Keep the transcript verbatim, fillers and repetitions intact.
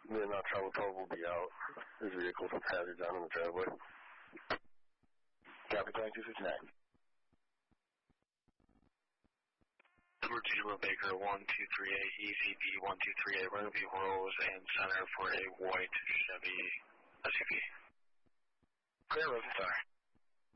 Me and not travel twelve will be out. There's vehicles with hazards down in the driveway. Copy twenty-two fifty-nine. Edward Zero Baker one two three eight, E Z B one two three eight, Ruby Rose and Center for a white Chevy S U V. Clear, Rosen Star.